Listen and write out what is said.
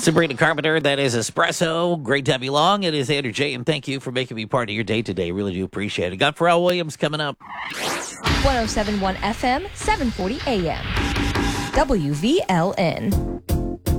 Sabrina Carpenter, that is Espresso. Great to have you along. It is Andrew J, and thank you for making me part of your day today. Really do appreciate it. Got Pharrell Williams coming up. 107.1 FM, 740 AM. WVLN.